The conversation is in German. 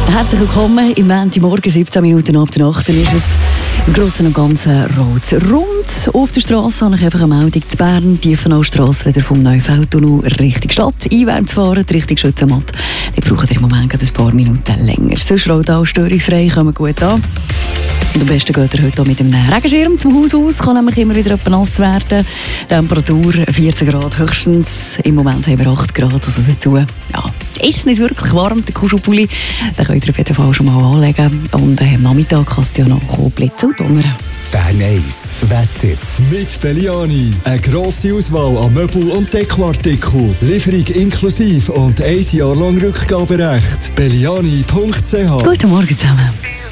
Herzlich willkommen im Montagmorgen, 17 Minuten ab der Nacht. Dann ist es im Grossen und Ganzen rot. Rund auf der Straße habe ich einfach eine Meldung zu Bern. Tiefenaustrasse wieder vom Neufeldtunnel Richtung Stadt einwärts fahren, Richtung Schützenmatt. Die brauchen im Moment ein paar Minuten länger. Sonst rollt alles störungsfrei, kommen gut an. Und am besten geht er heute auch mit einem Regenschirm zum Haus aus. Kann nämlich immer wieder nass werden. Temperatur 14 Grad höchstens. Im Moment haben wir 8 Grad. Also dazu ist es nicht wirklich warm, der Kuschelpulli. Den könnt ihr auf jeden Fall schon mal anlegen. Und am Nachmittag kannst du ja noch Blitz und Donner. Bern 1 Wetter. Mit Belliani. Eine grosse Auswahl an Möbel- und Dekoartikeln. Lieferung inklusive und 1 Jahr lang Rückgaberecht. Belliani.ch. Guten Morgen zusammen.